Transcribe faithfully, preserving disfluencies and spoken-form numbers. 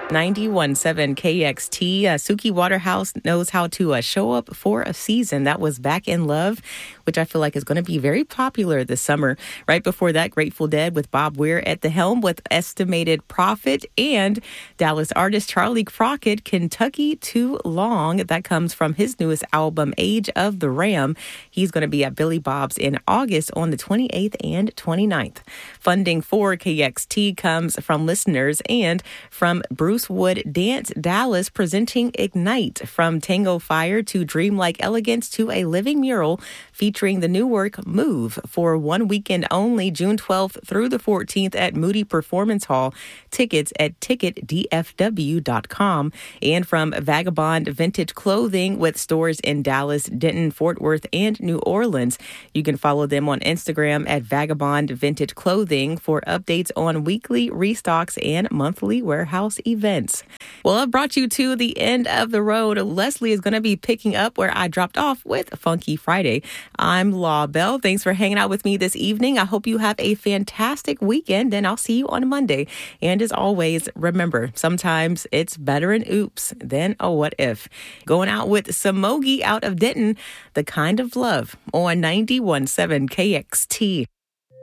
ninety-one point seven K X T. Uh, Suki Waterhouse knows how to uh, show up for a season. That was Back in Love, which I feel like is going to be very popular this summer. Right before that, Grateful Dead with Bob Weir at the helm with Estimated Profit, and Dallas artist Charlie Crockett, Kentucky Too Long. That comes from his newest album, Age of the Ram. He's going to be at Billy Bob's in August on the twenty-eighth and twenty-ninth. Funding for K X T comes from listeners and from Bruce Wood Dance Dallas, presenting Ignite, from Tango Fire to Dreamlike Elegance to a living mural featuring the new work Move for one weekend only, June twelfth through the fourteenth at Moody Performance Hall. Tickets at ticket d f w dot com. And from Vagabond Vintage Clothing, with stores in Dallas, Denton, Fort Worth, and New Orleans. You can follow them on Instagram at Vagabond Vintage Clothing for updates on weekly restocks and monthly warehouse events. Well, I brought you to the end of the road. Leslie is going to be picking up where I dropped off with Funky Friday. I'm Law Bell. Thanks for hanging out with me this evening. I hope you have a fantastic weekend, and I'll see you on Monday. And as always, remember, sometimes it's better an oops than a what if. Going out with Samogi out of Denton, The Kind of Love on ninety-one point seven K X T.